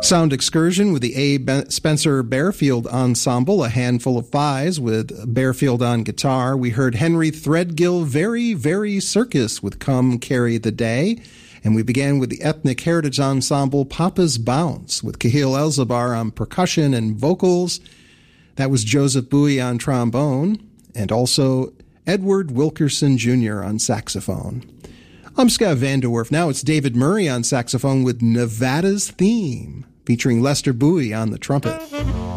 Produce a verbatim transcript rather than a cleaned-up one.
Sound Excursion with the A. Ben- Spencer Bearfield Ensemble, a handful of fives with Bearfield on guitar. We heard Henry Threadgill Very, Very Circus with Come Carry the Day. And we began with the Ethnic Heritage Ensemble Papa's Bounce with Kahil Elzabar on percussion and vocals. That was Joseph Bowie on trombone, and also Edward Wilkerson Junior on saxophone. I'm Scott Vanderwerf. Now it's David Murray on saxophone with Nevada's Theme, featuring Lester Bowie on the trumpet.